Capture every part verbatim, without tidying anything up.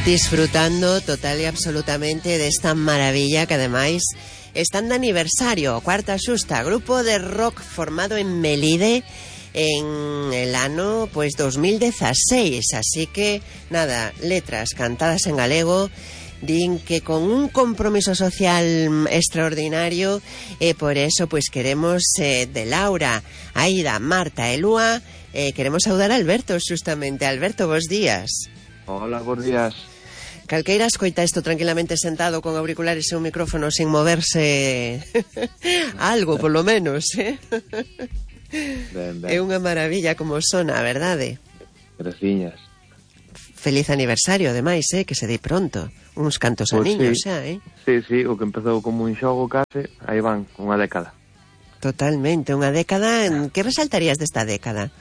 Disfrutando total e absolutamente desta maravilla que ademais están de aniversario, cuarta xusta, grupo de rock formado en Melide en el ano pues dos mil dieciséis, así que nada, letras cantadas en galego, din que con un compromiso social extraordinario e eh, por eso pues queremos eh, de Laura, Aida, Marta e Lúa, eh, queremos saudar a Alberto justamente. Alberto, bons días. Hola, bons días. Calqueira escoita isto tranquilamente sentado con auriculares e un micrófono sin moverse algo, por lo menos, eh? Ben, ben. É unha maravilla como sona, a verdade? Graciñas. Feliz aniversario, ademais, eh? Que se dei pronto. Uns cantos pues aniños sí. xa, eh? Sí, sí, o que empezou como un xogo case, aí van, unha década. Totalmente, unha década. Que resaltarías desta década?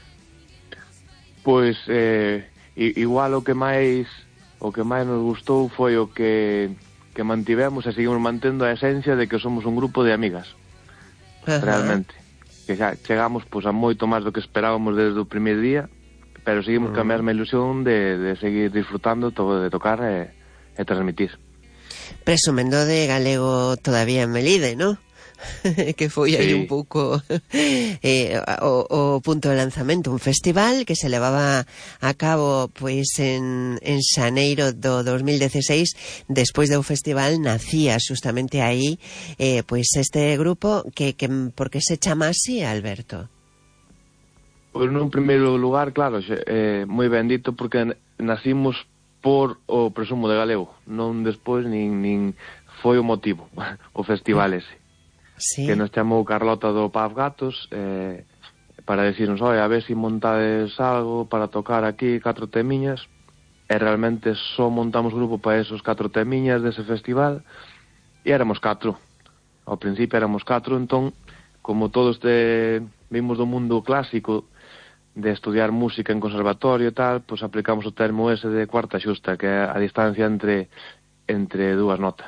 Pois, eh, igual o que máis... o que máis nos gustou foi o que, que mantivemos e seguimos mantendo a esencia de que somos un grupo de amigas. Ajá. Realmente. Que xa chegamos pois, a moito máis do que esperábamos desde o primeiro día, pero seguimos uh. con a mesma ilusión de, de seguir disfrutando todo, de tocar e, e transmitir. Presumendo de galego todavía en Melide, ¿no? Que foi aí sí. un pouco eh, o, o punto de lanzamento, un festival que se levaba a cabo pois en, en xaneiro do dos mil dieciséis. Despois do festival nacía justamente aí eh, pois este grupo que, que por que se chama así, Alberto? Pois nun primeiro lugar, claro, eh, moi ben dito, porque nacimos por o presumo de galego, non despois nin, nin foi o motivo o festival ese. Sí. Que nos chamou Carlota do Paz Gatos eh, para decirnos, oi, a ver se si montades algo para tocar aquí catro temiñas, e realmente só montamos grupo para esos catro temiñas dese festival, e éramos catro. Ao principio éramos catro, entón, como todos de, vimos do mundo clásico de estudiar música en conservatorio e tal, pois aplicamos o termo ese de cuarta xusta, que é a distancia entre, entre dúas notas.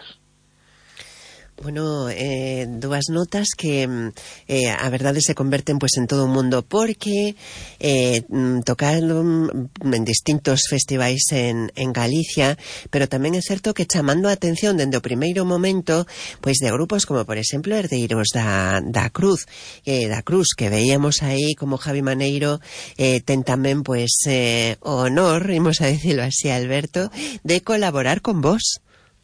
Bueno, eh, dúas notas que eh, a verdade se converten pues en todo o mundo, porque eh, tocaron en distintos festivais en, en Galicia, pero tamén é certo que chamando a atención dende o primeiro momento pois de grupos como por exemplo herdeiros da, da Cruz, eh, da Cruz que veíamos aí como Javi Maneiro eh, ten tamén pois eh, o honor, imos a dicilo así, Alberto, de colaborar con vos.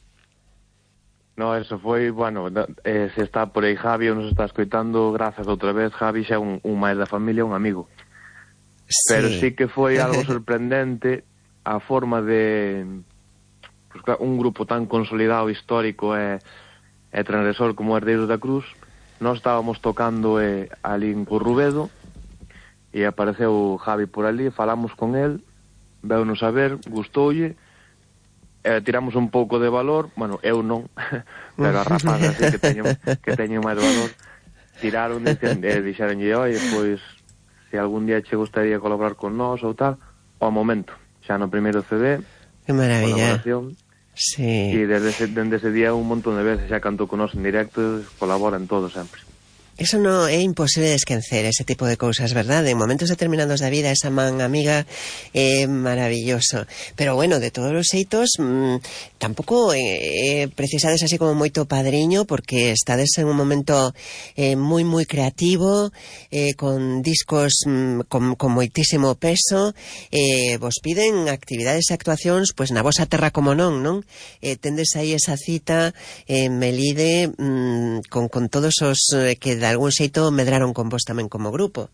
No, eso foi, bueno, eh, se está por aí Javi ou nos está escoitando, grazas outra vez, Javi xa un, un máis da familia, un amigo. Sí. Pero sí que foi algo sorprendente a forma de pues, un grupo tan consolidado, histórico e, e transgresor como Herdeiros da Cruz. Nós estábamos tocando eh, ali en Corrubedo e apareceu Javi por ali, falamos con el, veunos a ver, gustoulle. Eh, tiramos un pouco de valor, bueno, eu non, pero a rapazas así que teño, que teño máis valor, tiraron e eh, dixeronlle, oi, pois, se algún día che gustaría colaborar con nós ou tal, ao momento, xa no primeiro C D, que maravilla, colaboración, sí. E desde ese, desde ese día un montón de veces xa cantou con nós en directo, colabora en todo sempre. Eso no é imposible de esquecer, ese tipo de cousas, verdade? En momentos determinados da vida esa man amiga é maravilloso. Pero bueno, de todos os xeitos mmm, tampouco eh, precisades así como moito padriño, porque estades en un momento eh, moi moi creativo, eh, con discos mmm, con, con moitísimo peso, eh, vos piden actividades e actuacións pois na vosa terra como non, non? Eh, tendes aí esa cita en Melide mmm, con, con todos os eh, que de algún xeito medraron con vos tamén como grupo.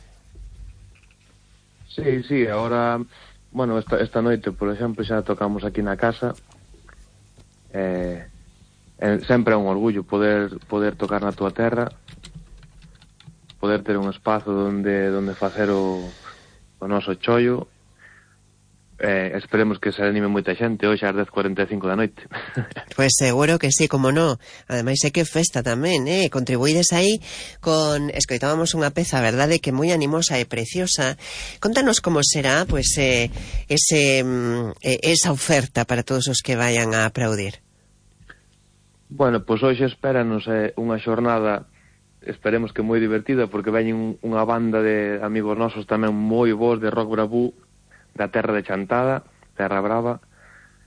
Sí, sí, ahora, bueno, esta, esta noite, por exemplo, xa tocamos aquí na casa. Eh, eh, sempre é un orgullo poder poder tocar na túa terra, poder ter un espazo donde donde facer o, o noso chollo. Eh, esperemos que se anime moita xente hoxe ás dez cuarenta e cinco da noite. Pois pues seguro que sí, como no. Ademais é que festa tamén, eh? Contribuídes aí con... Escoitábamos unha peza, verdade, que moi animosa e preciosa. Contanos como será, pois, pues, eh, ese, eh, esa oferta para todos os que vayan a aplaudir. Bueno, pois pues hoxe espéranos eh, unha xornada, esperemos que moi divertida, porque veñen unha banda de amigos nosos tamén moi bons de rock bravú, da terra de Chantada, Terra Brava,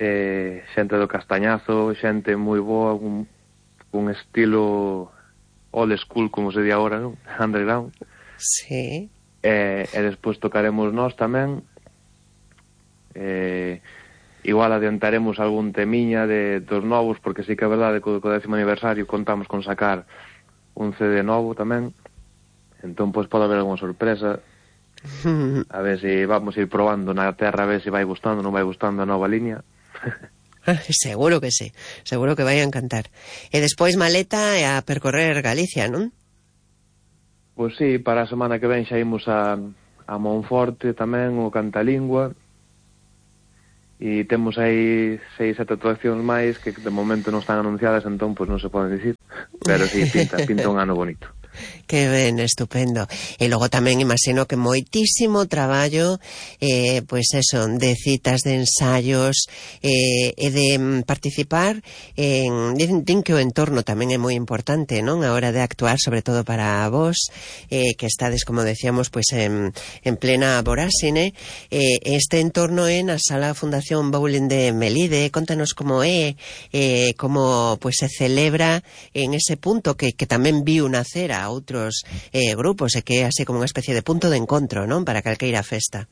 eh, xente do Castañazo, xente moi boa, un, un estilo old school, como se di agora, non? Underground. Sí. E, e despois tocaremos nós tamén. Eh, igual adiantaremos algún temiña de dos novos, porque sí que é verdade que co décimo aniversario contamos con sacar un C D novo tamén. Entón, pois, pode haber alguna sorpresa. A ver se vamos a ir probando na terra, a ver se vai gustando, non vai gustando a nova línea. Seguro que sí, seguro que vai a encantar. E despois maleta e a percorrer Galicia, non? Pois sí, para a semana que ven xa imos a, a Monforte tamén, o Cantalingua. E temos aí seis, sete atraccións máis que de momento non están anunciadas, entón pois non se poden dicir. Pero sí, pinta, pinta un ano bonito. Que ben, estupendo. E logo tamén imagino que moitísimo traballo, eh, pois eso, de citas, de ensayos, eh, e de mm, participar en... Din, din que o entorno tamén é moi importante, non? A hora de actuar, sobre todo para vos, eh, que estades, como decíamos, pois en, en plena vorásine. Eh, este entorno é na Sala Fundación Bowling de Melide. Contanos como é, eh, como pois se celebra en ese punto que, que tamén viu nacer a outros eh, grupos, e que é así como unha especie de punto de encontro, non? Para calqueira festa.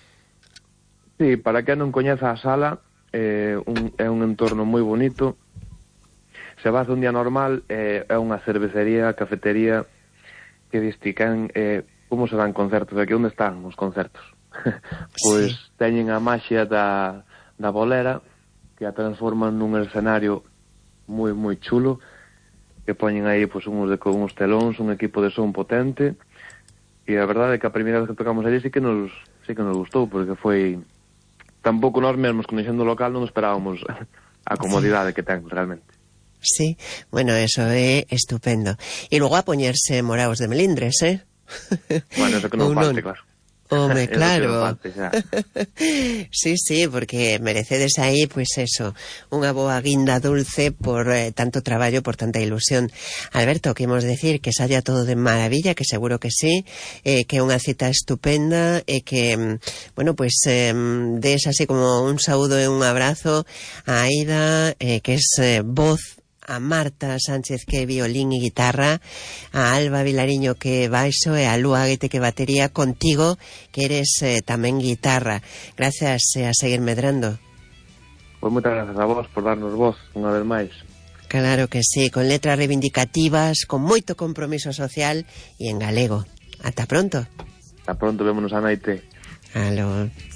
Sí, para quen non coñeza a sala, eh, un, é un entorno moi bonito. Se vas un día normal, eh, é unha cervecería, cafetería, que distican eh, como se dan concertos, aquí onde están os concertos. Pois sí. Teñen a maxia da, da bolera, que a transforman nun escenario moi, moi chulo, que poñen aí pois, uns, de, uns telóns, un equipo de son potente, e a verdade é que a primeira vez que tocamos allí sí que nos, sí que nos gustou, porque foi... Tampouco nós mesmos, conhecendo o local, non esperábamos a comodidade sí. que ten realmente. Sí, bueno, eso é estupendo. E logo a poñerse moraos de melindres, eh? Bueno, eso que non falte, claro. Home, claro. Sí, sí, porque merecedes aí, pois pues eso, unha boa guinda dulce por eh, tanto traballo, por tanta ilusión. Alberto, que imos decir que saia todo de maravilla, que seguro que sí, eh, que é unha cita estupenda, e que, bueno, pois pues, eh, des así como un saúdo e un abrazo a Aida, eh, que es eh, voz, a Marta Sánchez, que é violín e guitarra, a Alba Vilariño, que é baixo, e a Lúa Aguete, que é batería, contigo, que eres eh, tamén guitarra. Gracias, e eh, a seguir medrando. Pois moitas grazas a vos por darnos voz unha vez máis. Claro que sí, con letras reivindicativas, con moito compromiso social e en galego. Ata pronto. Ata pronto, vémonos a noite. Aló.